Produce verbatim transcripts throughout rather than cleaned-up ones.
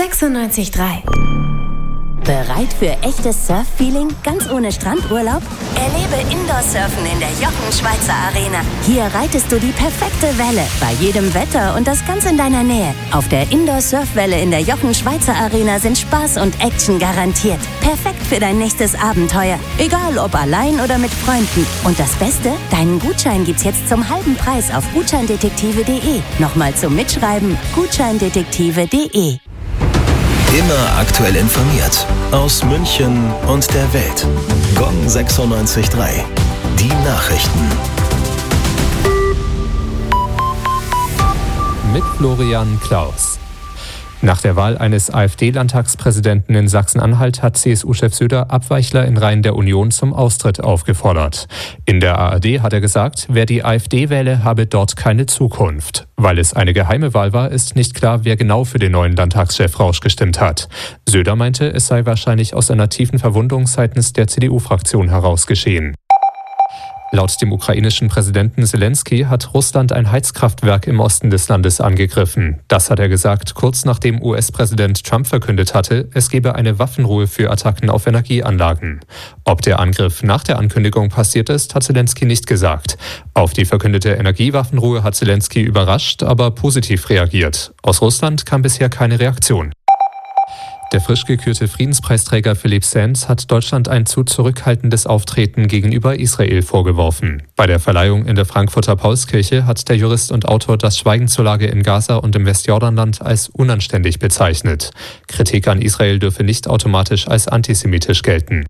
sechsundneunzig Komma drei. Bereit für echtes Surf-Feeling, ganz ohne Strandurlaub? Erlebe Indoor-Surfen in der Jochen Schweizer Arena. Hier reitest du die perfekte Welle, bei jedem Wetter und das ganz in deiner Nähe. Auf der Indoor-Surfwelle in der Jochen Schweizer Arena sind Spaß und Action garantiert. Perfekt für dein nächstes Abenteuer, egal ob allein oder mit Freunden. Und das Beste, deinen Gutschein gibt's jetzt zum halben Preis auf gutscheindetektive punkt de. Nochmal zum Mitschreiben, gutscheindetektive punkt de. Immer aktuell informiert. Aus München und der Welt. Gong sechsundneunzig Komma drei. Die Nachrichten. Mit Florian Klaus. Nach der Wahl eines AfD-Landtagspräsidenten in Sachsen-Anhalt hat C S U-Chef Söder Abweichler in Reihen der Union zum Austritt aufgefordert. In der A R D hat er gesagt, wer die AfD wähle, habe dort keine Zukunft. Weil es eine geheime Wahl war, ist nicht klar, wer genau für den neuen Landtagschef Rausch gestimmt hat. Söder meinte, es sei wahrscheinlich aus einer tiefen Verwundung seitens der C D U-Fraktion heraus geschehen. Laut dem ukrainischen Präsidenten Selenskyj hat Russland ein Heizkraftwerk im Osten des Landes angegriffen. Das hat er gesagt, kurz nachdem U S-Präsident Trump verkündet hatte, es gebe eine Waffenruhe für Attacken auf Energieanlagen. Ob der Angriff nach der Ankündigung passiert ist, hat Selenskyj nicht gesagt. Auf die verkündete Energiewaffenruhe hat Selenskyj überrascht, aber positiv reagiert. Aus Russland kam bisher keine Reaktion. Der frisch gekürte Friedenspreisträger Philipp Sands hat Deutschland ein zu zurückhaltendes Auftreten gegenüber Israel vorgeworfen. Bei der Verleihung in der Frankfurter Paulskirche hat der Jurist und Autor das Schweigen zur Lage in Gaza und im Westjordanland als unanständig bezeichnet. Kritik an Israel dürfe nicht automatisch als antisemitisch gelten.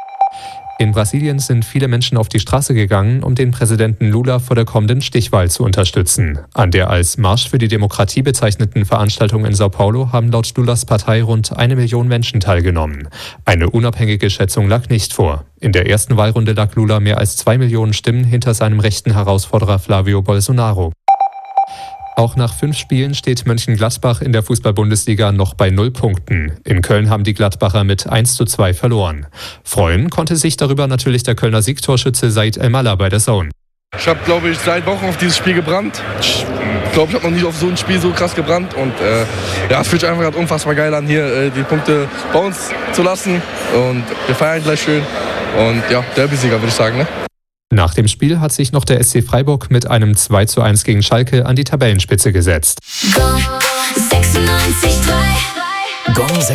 In Brasilien sind viele Menschen auf die Straße gegangen, um den Präsidenten Lula vor der kommenden Stichwahl zu unterstützen. An der als Marsch für die Demokratie bezeichneten Veranstaltung in Sao Paulo haben laut Lulas Partei rund eine Million Menschen teilgenommen. Eine unabhängige Schätzung lag nicht vor. In der ersten Wahlrunde lag Lula mehr als zwei Millionen Stimmen hinter seinem rechten Herausforderer Flavio Bolsonaro. Auch nach fünf Spielen steht Mönchengladbach in der Fußball-Bundesliga noch bei null Punkten. In Köln haben die Gladbacher mit eins zu zwei verloren. Freuen konnte sich darüber natürlich der Kölner Siegtorschütze Said El-Mallah bei der Zone. Ich habe, glaube ich, seit Wochen auf dieses Spiel gebrannt. Ich glaube, ich habe noch nie auf so ein Spiel so krass gebrannt. Und äh, ja, es fühlt sich einfach gerade unfassbar geil an, hier äh, die Punkte bei uns zu lassen. Und wir feiern gleich schön. Und ja, Derby-Sieger, würde ich sagen, ne? Nach dem Spiel hat sich noch der S C Freiburg mit einem zwei zu eins gegen Schalke an die Tabellenspitze gesetzt. Gong sechsundneunzig Komma drei.